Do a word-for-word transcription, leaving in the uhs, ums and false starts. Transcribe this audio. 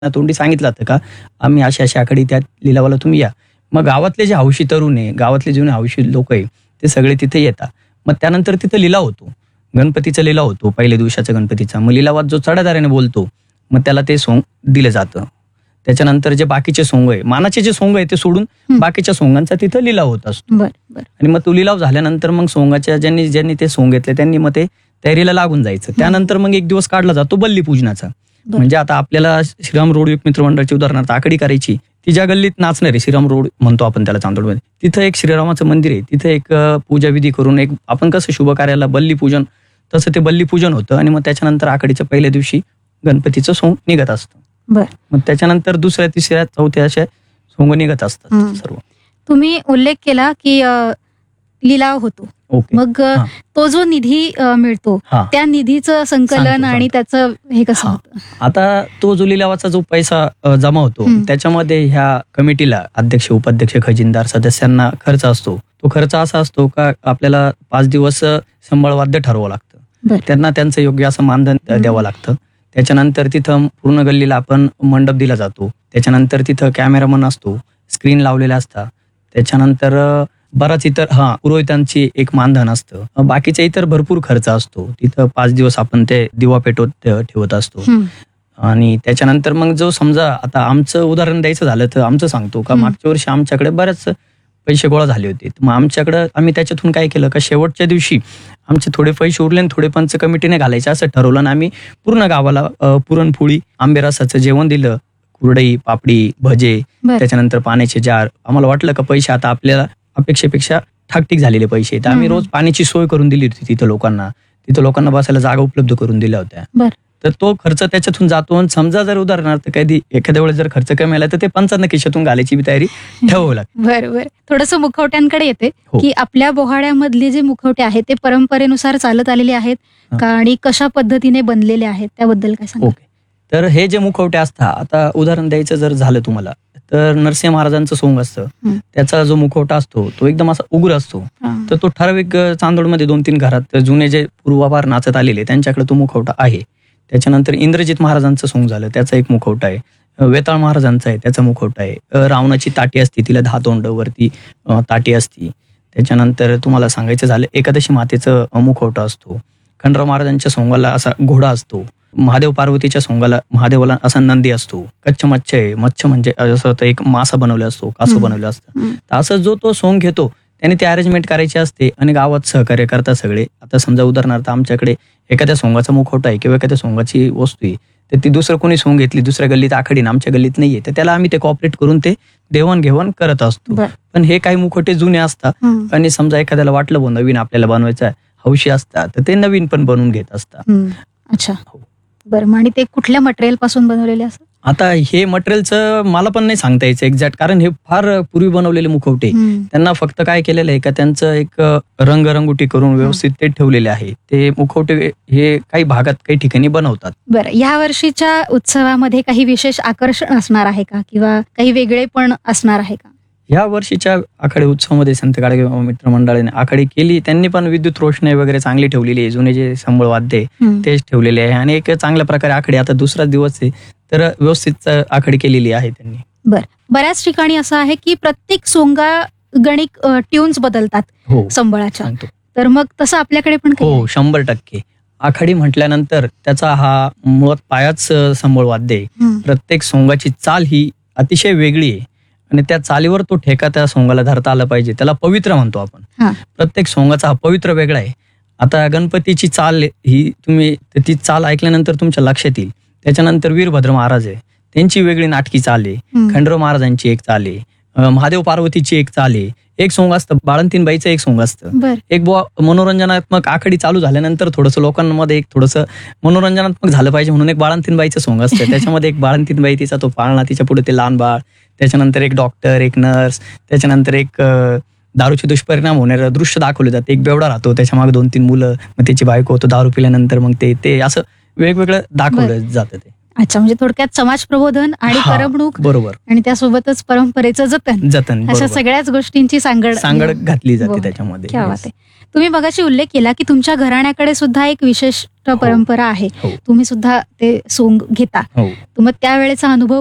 तोंडी सांगितलं जातं का आम्ही अशा अशा आखाडी त्या लिलावाला तुम्ही या. मग गावातले जे हौशी तरुण आहे, गावातले जुने हौशी लोक आहे ते सगळे तिथे येतात. मग त्यानंतर तिथं लिलाव होतो, गणपतीचा लिलाव होतो, पहिल्या दिवसाचा गणपतीचा. मग लिलावात जो चढादाराने बोलतो मग त्याला ते सोंग दिलं जातं. त्याच्यानंतर जे बाकीचे सोंग आहे, मानाचे जे सोंग आहे ते सोडून बाकीच्या सोंगांचा तिथं लिलाव होत असतो. बर बर आणि मग तो लिलाव झाल्यानंतर मग सोंगाच्या ज्यांनी ज्यांनी ते सोंग घेतले त्यांनी मग ते तयारीला लागून जायचं. त्यानंतर मग एक दिवस काढला जातो बल्ली पूजनाचा. म्हणजे आता आपल्याला श्रीराम रोड युग मित्रमंडळाची उदाहरणार्थ आकडी करायची, ती ज्या गल्लीत नाचणार आहे, श्रीराम रोड म्हणतो आपण त्याला चांदोडमध्ये, तिथं एक श्रीरामाचं मंदिर आहे. तिथं एक पूजा विधी करून एक आपण कसं शुभ कार्याला बल्ली पूजन तसं ते बल्ली पूजन होतं. आणि मग त्याच्यानंतर आकडीच्या पहिल्या दिवशी गणपतीचं सोंग निघत असतं. बर मग त्याच्यानंतर दुसऱ्या तिसऱ्या चौथ्या अशा सोंग निघत असतात सर्व. तुम्ही उल्लेख केला की अ, लिलाव होतो. ओके. मग अ, हा. तो जो निधी अ, मिळतो हा. त्या निधीचं संकलन सांगतो, आणि त्याचं हे कसं हा. होतं? आता तो जो लिलावाचा जो पैसा अ, जमा होतो हम्म. त्याच्यामध्ये ह्या कमिटीला अध्यक्ष, उपाध्यक्ष, खजिनदार, सदस्यांना खर्च असतो. तो खर्च असा असतो का आपल्याला पाच दिवस संबळ वाद्य ठरवावं लागतं. बर. त्यांना त्यांचं योग्य असं मानधन हम्म. द्यावं लागतं. त्याच्यानंतर तिथं पूर्ण गल्लीला आपण मंडप दिला जातो. त्याच्यानंतर तिथं कॅमेरामन असतो, स्क्रीन लावलेल्या असतात. त्याच्यानंतर अ, बराच इतर हा पुरोहितांची एक मानधन असतं. अ, बाकीचा इतर भरपूर खर्च असतो. तिथं पाच दिवस आपण ते दिवा पेटवत अ, ठेवत असतो. हम्म. आणि त्याच्यानंतर मग जो समजा आता आमचं उदाहरण द्यायचं झालं तर आमचं सांगतो का हम्म. मागच्या वर्षी आमच्याकडे बरेच पैसे गोळा झाले होते. मग आमच्याकडं आम्ही त्याच्यातून काय केलं का शेवटच्या दिवशी आमचे थोडे पैसे उरले आणि थोडे पंच कमिटीने घालायचे असं ठरवलं. आणि आम्ही पूर्ण गावाला अ, पुरणपोळी, आंबे रसाचं जेवण दिलं, कुरडई, पापडी, भजे, बर. त्याच्यानंतर पाण्याचे जार. आम्हाला वाटलं का पैसे आता आपल्याला अपेक्षेपेक्षा ठाकठीक झालेले पैसे, तर आम्ही हम्म. रोज पाण्याची सोय करून दिली होती तिथं लोकांना. तिथं लोकांना बसायला जागा उपलब्ध करून दिल्या होत्या. बर. तर तो खर्च त्याच्यातून जातो. आणि समजा जर उदाहरणार्थ कधी एखाद्या वेळेस जर खर्च कमी आला तर ते पंचांना खिशातून घालायची बी तयारी ठेवावी लागते. बर बर थोडस मुखवट्यांकडे येते हो. की आपल्या बोहाड्यामधले जे मुखवटे आहेत ते परंपरेनुसार चालत आलेले आहेत हा. का आणि कशा पद्धतीने बनलेले आहेत त्याबद्दल काय सांगा? ओके. तर हे जे मुखवटे असतात, आता उदाहरण द्यायचं जर झालं तुम्हाला तर नरसिंह महाराजांचं सोंग असतं. हम्म. त्याचा जो मुखवटा असतो तो एकदम असा उग्र असतो. हा. तर तो ठराविक अ, चांदोडमध्ये दोन तीन घरात जुने जे पूर्वापार नाचत आलेले त्यांच्याकडे तो मुखवटा आहे. त्याच्यानंतर इंद्रजित महाराजांचं सोंग झालं, त्याचा एक मुखवटा आहे. अ, वेताळ महाराजांचा आहे, त्याचा मुखवटा आहे. अ, रावणाची ताटी असते, तिला दहा तोंड वरती अ, ताटी असती. त्याच्यानंतर तुम्हाला सांगायचं झालं एकादशी मातेचं अ, मुखवटा असतो. खंडराव महाराजांच्या सोंगाला असा घोडा असतो. महादेव पार्वतीच्या सोंगाला महादेवाला असा नंदी असतो. कच्छ मच्छ आहे, मच्छ म्हणजे असं होतं एक मासा बनवला असतो, कासव हम्म. बनवलं असतं. हम्म. तर असं जो तो सोंग घेतो त्याने ते अरेंजमेंट करायची असते आणि गावात सहकार्य करतात सगळे. आता समजा उदाहरणार्थ आमच्याकडे एखाद्या सोंगाचा मुखवटा आहे किंवा एखाद्या सोंगाची वस्तू आहे, तर ती दुसरं कोणी सोंग घेतली, दुसऱ्या गल्लीत आखडीन आमच्या गल्लीत नाहीये, तर त्याला आम्ही ते कॉपरेट करून ते देवाणघेवाण करत असतो. बर. पण हे काही मुखवटे जुने असतात हम्म. आणि समजा एखाद्याला वाटलं बुवा नवीन आपल्याला बनवायचं आहे, हौशी असतात, तर ते नवीन पण बनवून घेत असतात. हम्म. अच्छा. हो. बरं मग आणि ते कुठल्या मटेरियल पासून बनवलेले असतात? आता हे मटेरियलचं मला पण नाही सांगता यायचं एक्झॅक्ट, कारण हे फार पूर्वी बनवलेले मुखवटे. हम्म. त्यांना फक्त काय केलेलं आहे का त्यांचं एक रंगरंगोटी करून व्यवस्थित ते ठेवलेले आहे. ते मुखवटे हे काही भागात काही ठिकाणी बनवतात. बरं या वर्षीच्या उत्सवामध्ये काही विशेष आकर्षण असणार आहे का किंवा काही वेगळे पण असणार आहे का? या वर्षीच्या आखाडी उत्सवामध्ये संत गाडगे मित्र मंडळाने आखाडी केली, त्यांनी पण विद्युत रोषणाई वगैरे चांगली ठेवलेली आहे. जुने जे संबळ वाद्य आहे हम्म. तेच ठेवलेले आहे आणि एक चांगल्या प्रकारे आखाडी आता दुसरा दिवस आहे तर व्यवस्थित आखाडी केलेली आहे त्यांनी. बर बऱ्याच ठिकाणी असं आहे की प्रत्येक सोंगा गणिक ट्यून्स बदलतात हो संबळाच्या, सांगतो. तर मग तसं आपल्याकडे पण काही हो शंभर टक्के. आखाडी म्हटल्यानंतर त्याचा हा मुळात पायाच संबळ वाद्य आहे. हम्म. प्रत्येक सोंगाची चाल ही अतिशय वेगळी आहे आणि त्या चालीवर तो ठेका त्या सोंगाला धरता आला पाहिजे. त्याला पवित्र म्हणतो आपण. हा. प्रत्येक सोंगाचा हा पवित्र वेगळा आहे. आता गणपतीची चाल ही तुम्ही ती चाल ऐकल्यानंतर तुमच्या लक्षात येईल. त्याच्यानंतर वीरभद्र महाराज आहे, त्यांची वेगळी नाटकी चाल आहे. हम्म. खंडराव महाराजांची एक चाल आहे. अं, महादेव पार्वतीची एक चाल आहे. एक सोंग असतं बाळंतीणबाईचं एक सोंग असतं. बर. एक बुवा मनोरंजनात्मक आखाडी चालू झाल्यानंतर थोडंसं लोकांमध्ये एक थोडंसं मनोरंजनात्मक झालं पाहिजे म्हणून एक बाळंतीणबाईचं सोंग असतं. त्याच्यामध्ये एक बाळंतीणबाई, तिचा तो पाळणा, तिच्या पुढे ते लहान बाळ, त्याच्यानंतर एक डॉक्टर, एक नर्स, त्याच्यानंतर एक अं, दारूचे दुष्परिणाम होणारं दृश्य दाखवले जाते. एक बेवडा राहतो, त्याच्या मागे दोन तीन मुलं, मग त्याची बायको होतो दारू पिल्यानंतर मग ते ते असं वेगवेगळं दाखवलं जातं ते. अच्छा, म्हणजे थोडक्यात समाज प्रबोधन आणि हा, करमणूक बरोबर, आणि त्यासोबतच परंपरेचं जतन, जतन अशा बरोबर. सगळ्याच गोष्टींची सांगड सांगड घातली जाते बरोबर. त्याच्यामध्ये. क्या Yes. बात आहे. तुम्ही मगाशी उल्लेख केला की तुमच्या घराण्याकडे सुद्धा एक विशिष्ट परंपरा आहे, हो तुम्ही सुद्धा ते सोंग घेता, हो तर मग त्यावेळेचा अनुभव